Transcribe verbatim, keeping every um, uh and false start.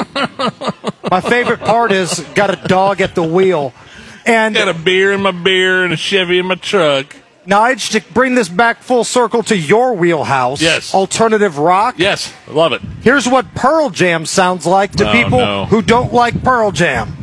My favorite part is got a dog at the wheel. And got a beer in my beer and a Chevy in my truck. Now, Edge, to bring this back full circle to your wheelhouse, yes. alternative rock. Yes, I love it. Here's what Pearl Jam sounds like to oh, people no. who don't like Pearl Jam.